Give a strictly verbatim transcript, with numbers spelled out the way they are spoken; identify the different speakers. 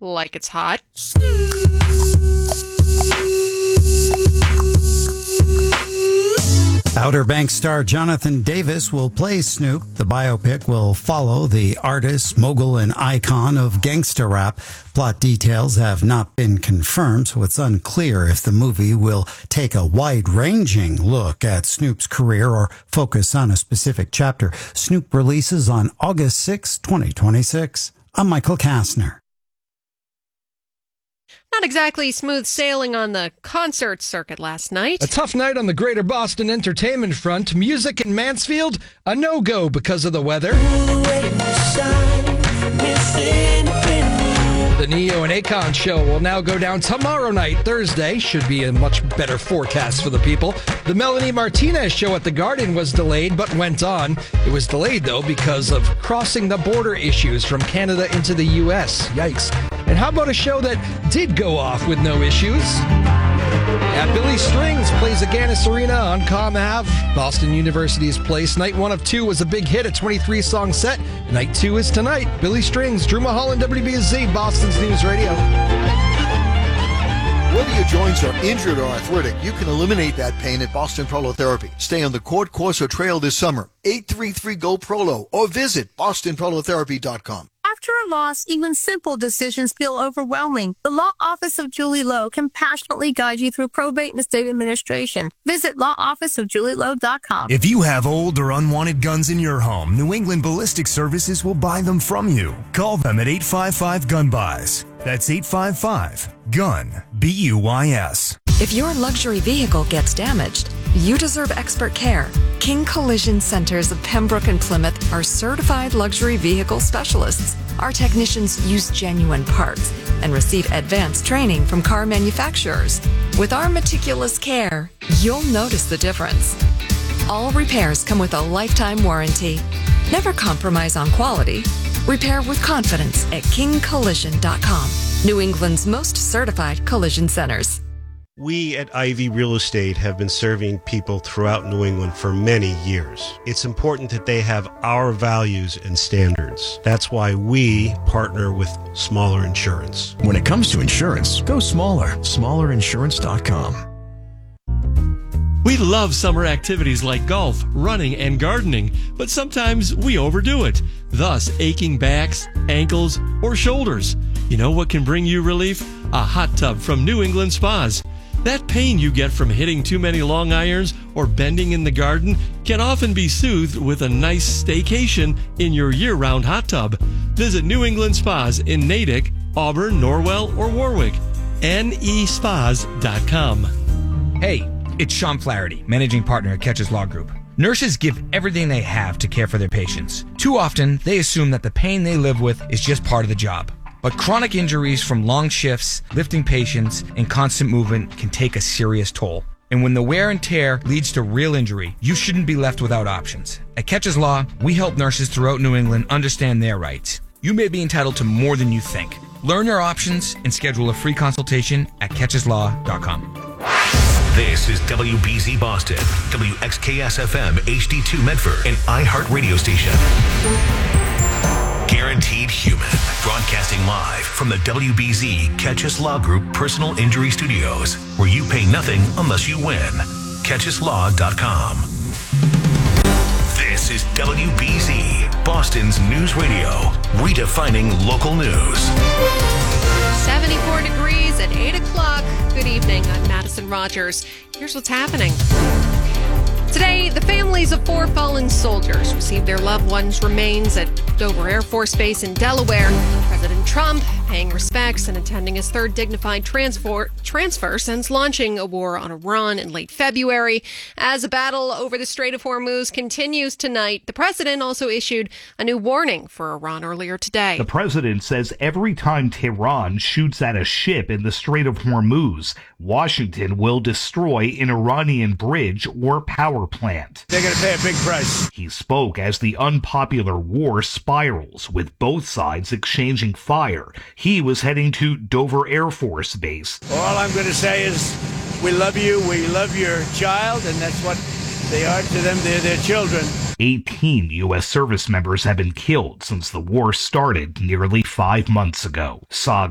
Speaker 1: like it's hot.
Speaker 2: Outer Banks star Jonathan Davis will play Snoop. The biopic will follow the artist, mogul, and icon of gangsta rap. Plot details have not been confirmed, so it's unclear if the movie will take a wide-ranging look at Snoop's career or focus on a specific chapter. Snoop releases on August sixth, twenty twenty-six. I'm Michael Kastner.
Speaker 1: Not exactly smooth sailing on the concert circuit last night.
Speaker 3: A tough night on the greater Boston entertainment front. Music in Mansfield, a no-go because of the weather. The Neo and Akon show will now go down tomorrow night, Thursday. Should be a much better forecast for the people. The Melanie Martinez show at the Garden was delayed, but went on. It was delayed, though, because of crossing the border issues from Canada into the U S. Yikes. And how about a show that did go off with no issues? Yeah, Billy Strings plays Agganis Arena on Com Ave, Boston University's place. Night one of two was a big hit, a twenty-three song set. Night two is tonight. Billy Strings, Drew Mulholland, W B Z, Boston's News Radio.
Speaker 4: Whether your joints are injured or arthritic, you can eliminate that pain at Boston Prolotherapy. Stay on the court, course, or trail this summer. eight three three, G O, Prolo, or visit boston prolotherapy dot com.
Speaker 5: After a loss, even simple decisions feel overwhelming. The Law Office of Julie Lowe can passionately guide you through probate and estate administration. Visit law office of julie lowe dot com.
Speaker 6: If you have old or unwanted guns in your home, New England Ballistic Services will buy them from you. Call them at eight five five, gun buys. That's eight five five, gun, B U Y S.
Speaker 7: If your luxury vehicle gets damaged, you deserve expert care. King Collision Centers of Pembroke and Plymouth are certified luxury vehicle specialists. Our technicians use genuine parts and receive advanced training from car manufacturers. With our meticulous care, you'll notice the difference. All repairs come with a lifetime warranty. Never compromise on quality. Repair with confidence at king collision dot com. New England's most certified collision centers.
Speaker 8: We at Ivy Real Estate have been serving people throughout New England for many years. It's important that they have our values and standards. That's why we partner with Smaller Insurance.
Speaker 6: When it comes to insurance, go smaller. smaller insurance dot com.
Speaker 9: We love summer activities like golf, running, and gardening, but sometimes we overdo it, thus aching backs, ankles, or shoulders. You know what can bring you relief? A hot tub from New England Spas. That pain you get from hitting too many long irons or bending in the garden can often be soothed with a nice staycation in your year-round hot tub. Visit New England Spas in Natick, Auburn, Norwell, or Warwick. N E spas dot com.
Speaker 10: Hey, it's Sean Flaherty, managing partner at Catches Law Group. Nurses give everything they have to care for their patients. Too often, they assume that the pain they live with is just part of the job. But chronic injuries from long shifts, lifting patients, and constant movement can take a serious toll. And when the wear and tear leads to real injury, you shouldn't be left without options. At Catches Law, we help nurses throughout New England understand their rights. You may be entitled to more than you think. Learn your options and schedule a free consultation at catches law dot com.
Speaker 11: This is W B Z Boston, W X K S F M H D two Medford, and iHeart Radio Station. Guaranteed Human, broadcasting live from the W B Z Catches Law Group Personal Injury Studios, where you pay nothing unless you win. catches law dot com. This is W B Z, Boston's news radio, redefining local news.
Speaker 1: seventy-four degrees at eight o'clock. Good evening. I'm Madison Rogers. Here's what's happening. Today, the families of four fallen soldiers received their loved ones' remains at Dover Air Force Base in Delaware. President Trump paying respects and attending his third dignified transfer, transfer since launching a war on Iran in late February. As a battle over the Strait of Hormuz continues tonight, the president also issued a new warning for Iran earlier today.
Speaker 12: The president says every time Tehran shoots at a ship in the Strait of Hormuz, Washington will destroy an Iranian bridge or power plant.
Speaker 13: They're going to pay a big price.
Speaker 12: He spoke as the unpopular war spirals, with both sides exchanging fire. He was heading to Dover Air Force Base.
Speaker 13: All I'm going to say is, we love you, we love your child, and that's what they are to them. They're their children.
Speaker 12: eighteen U S service members have been killed since the war started nearly five months ago. Saw